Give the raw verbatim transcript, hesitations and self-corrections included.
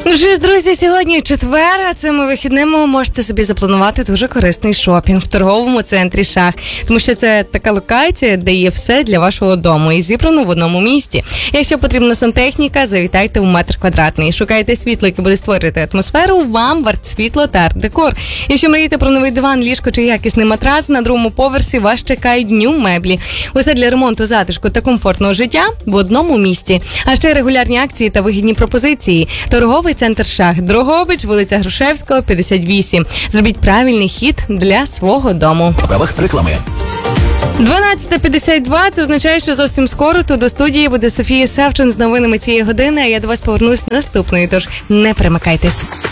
Ну що ж, друзі, сьогодні четвер, а цими вихідними можете собі запланувати дуже корисний шопінг в торговому центрі «Шах». Тому що це така локація, де є все для вашого дому і зібрано в одному місці. Якщо потрібна сантехніка, завітайте у метр квадратний. Шукайте світло, яке буде створювати атмосферу, вам варт світло та арт-декор. Якщо мрієте про новий диван, ліжко чи якісний матрас, на другому поверсі вас чекають дню меблі. Усе для ремонту, затишку та комфортного життя в одному місці. А ще регулярні акції та вигідні пропозиції. Торговий центр «Шах», Дрогобич, вулиця Грушевського, п'ятдесят вісім. Зробіть правильний хід для свого дому. В правах реклами. дванадцята п'ятдесят два, це означає, що зовсім скоро тут до студії буде Софія Савчин з новинами цієї години, а я до вас повернусь наступної, тож не перемикайтесь.